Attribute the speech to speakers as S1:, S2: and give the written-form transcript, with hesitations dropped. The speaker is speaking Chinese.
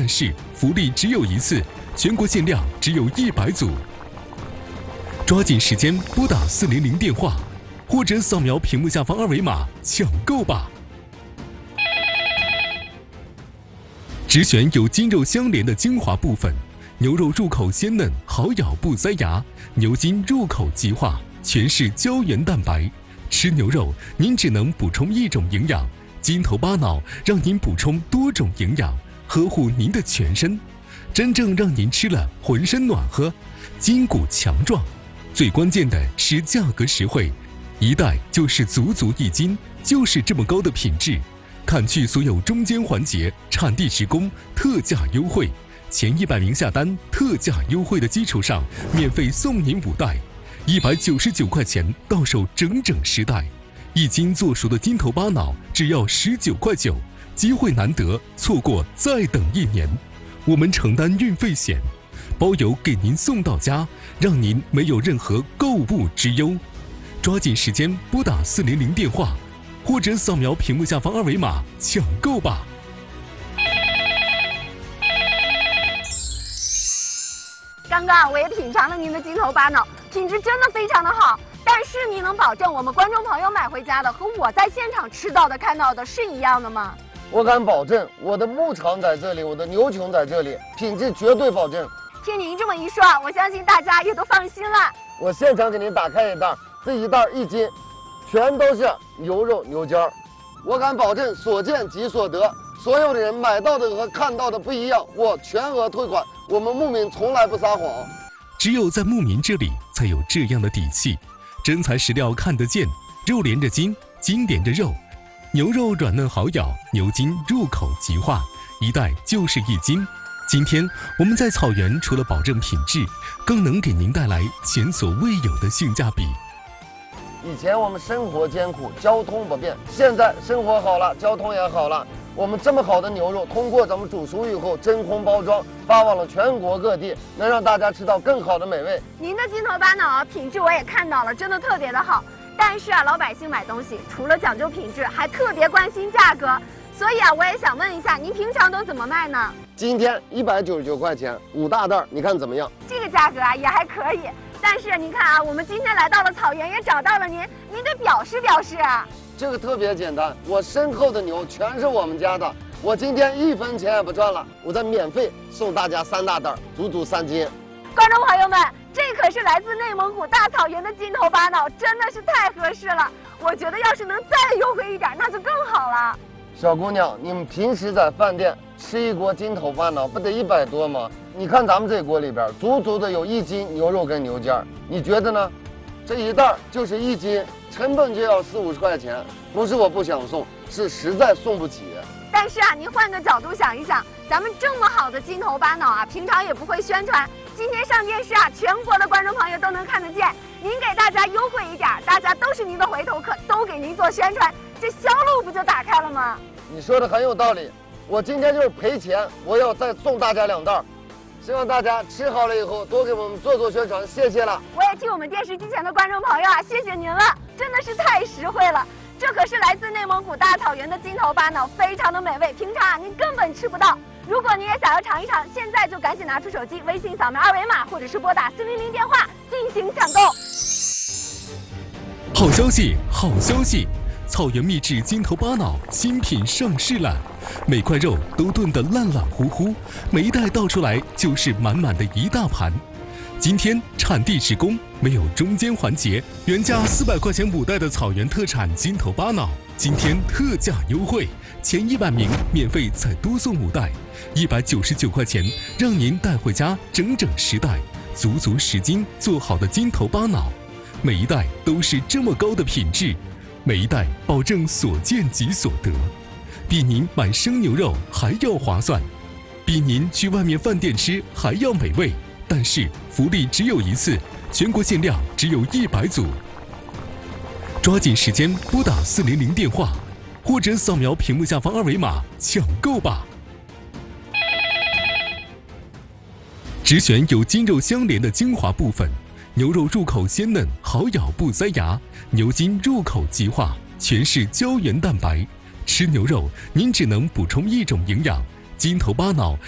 S1: 是福利只有一次，全国限量只有100组，抓紧时间拨打400电话，或者扫描屏幕下方二维码抢购吧。只选有筋肉相连的精华部分，牛肉入口鲜嫩，好咬不塞牙；牛筋入口即化，全是胶原蛋白。吃牛肉，您只能补充一种营养，筋头巴脑让您补充多种营养，呵护您的全身，真正让您吃了浑身暖和，筋骨强壮。最关键的是价格实惠，一袋就是足足1斤，就是这么高的品质。砍去所有中间环节，产地直供，特价优惠，前100名下单，特价优惠的基础上，免费送您5袋，199块钱到手整整10袋，1斤做熟的筋头巴脑只要19块9，机会难得，错过再等1年。我们承担运费险，包邮给您送到家，让您没有任何购物之忧。抓紧时间拨打400电话，或者扫描屏幕下方二维码抢购吧。
S2: 刚刚我也品尝了您的筋头巴脑，品质真的非常的好。但是您能保证我们观众朋友买回家的和我在现场吃到的看到的是一样的吗？
S3: 我敢保证，我的牧场在这里，我的牛群在这里，品质绝对保证。
S2: 听您这么一说，我相信大家也都放心了。
S3: 我现场给您打开一袋，这一袋1斤，全都是牛肉牛筋儿。我敢保证，所见即所得，所有的人买到的和看到的不一样，我全额退款。我们牧民从来不撒谎，
S1: 只有在牧民这里才有这样的底气。真材实料看得见，肉连着筋，筋连着肉，牛肉软嫩好咬，牛筋入口即化，一袋就是1斤。今天我们在草原除了保证品质，更能给您带来前所未有的性价比。
S3: 以前我们生活艰苦，交通不便，现在生活好了，交通也好了。我们这么好的牛肉，通过咱们煮熟以后真空包装，发往了全国各地，能让大家吃到更好的美味。
S2: 您的筋头巴脑品质我也看到了，真的特别的好。但是老百姓买东西除了讲究品质，还特别关心价格。所以我也想问一下，您平常都怎么卖呢？
S3: 今天199块钱5大袋，你看怎么样？
S2: 这个价格也还可以。但是您看我们今天来到了草原，也找到了您，您得表示表示啊。
S3: 这个特别简单，我身后的牛全是我们家的，我今天1分钱也不赚了，我再免费送大家3大袋，足足3斤。
S2: 观众朋友们，这可是来自内蒙古大草原的筋头巴脑，真的是太合适了。我觉得要是能再优惠一点，那就更好了。
S3: 小姑娘，你们平时在饭店吃一锅筋头巴脑，不得100多吗？你看咱们这锅里边，足足的有1斤牛肉跟牛筋儿，你觉得呢？这一袋就是1斤，成本就要40-50块钱，不是我不想送，是实在送不起。
S2: 但是您换个角度想一想，咱们这么好的筋头巴脑平常也不会宣传，今天上电视全国的观众朋友都能看得见。您给大家优惠一点，大家都是您的回头客，都给您做宣传，这销路不就打开了吗？
S3: 你说的很有道理，我今天就是赔钱，我要再送大家2袋。希望大家吃好了以后多给我们做宣传，谢谢了。
S2: 我也替我们电视机前的观众朋友谢谢您了，真的是太实惠了。这可是来自内蒙古大草原的筋头巴脑，非常的美味，平常您根本吃不到。如果您也想要尝一尝，现在就赶紧拿出手机，微信扫描二维码，或者是拨打400电话进行抢购。
S1: 好消息，好消息！草原秘制筋头巴脑新品上市了，每块肉都炖得烂烂乎乎，每一袋倒出来就是满满的一大盘。今天产地直供，没有中间环节，原价400块钱5袋的草原特产筋头巴脑，今天特价优惠，前100名免费再多送5袋，199块钱让您带回家整整10袋，足足10斤做好的筋头巴脑，每一袋都是这么高的品质。每一袋保证所见即所得，比您买生牛肉还要划算，比您去外面饭店吃还要美味。但是福利只有一次，全国限量只有100组。抓紧时间拨打400电话，或者扫描屏幕下方二维码抢购吧。只选有筋肉相连的精华部分，牛肉入口鲜嫩，好咬不塞牙；牛筋入口即化，全是胶原蛋白。吃牛肉，您只能补充一种营养，筋头巴脑